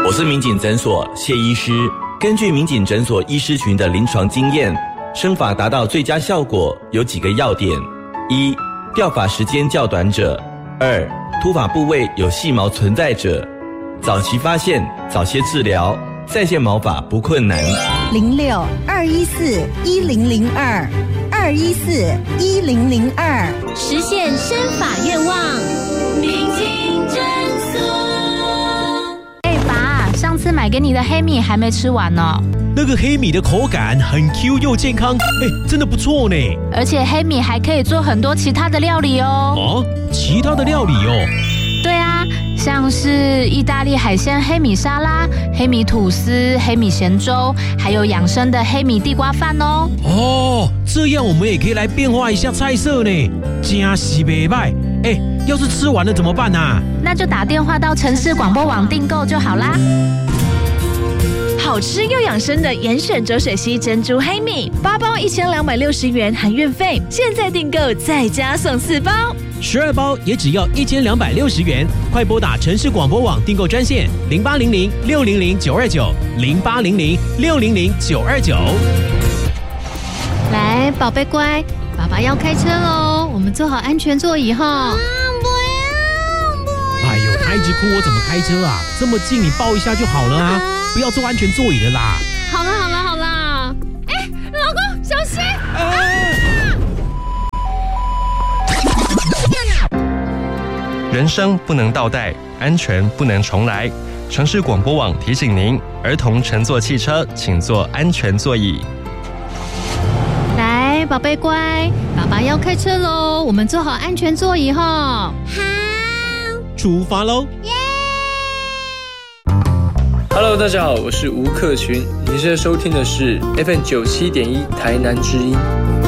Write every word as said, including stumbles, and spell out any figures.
我是民警诊所谢医师。根据民警诊所医师群的临床经验，生发达到最佳效果有几个要点：一、掉发时间较短者；二、秃发部位有细毛存在者。早期发现，早些治疗，再现毛发不困难。 零六二一四一零零二二一四一零零二， 实现生发愿望。民警诊所。 哎，爸，上次买给你的黑米还没吃完呢。 那个黑米的口感很 Q 又健康，哎，真的不错呢。 而且黑米还可以做很多其他的料理哦。 哦，其他的料理哦？ 对啊，像是意大利海鲜黑米沙拉、黑米吐司、黑米咸粥，还有养生的黑米地瓜饭哦。 哦，这样我们也可以来变化一下菜色呢，真是不错。哎，要是吃完了怎么办啊？ 那就打电话到城市广播网订购就好啦。 好吃又养生的严选浊水溪珍珠黑米，八包一千两百六十元含运费，现在订购再加送四包， 十二包也只要一千两百六十元。快拨打城市广播网订购专线零八零零六零零九二九零八零零六零零九二九。 来，宝贝乖，爸爸要开车喽，我们坐好安全座椅哈。 啊，不要不要！ 哎呦，他一直哭，我怎么开车啊？这么近，你抱一下就好了啊，不要坐安全座椅的啦。 好了好了好了，哎，老公小心！ 啊人生不能倒带，安全不能重来。城市广播网提醒您：儿童乘坐汽车，请坐安全座椅。 来，宝贝乖，爸爸要开车喽，我们坐好安全座椅哈。 好， 出发喽！ 耶 ！Hello， 大家好，我是吴克群，你现在收听的是 F M 九七点一台南之音。